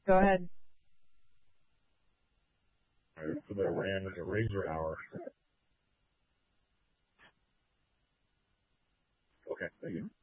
Go ahead. For the Razor Hour. Okay, thank you.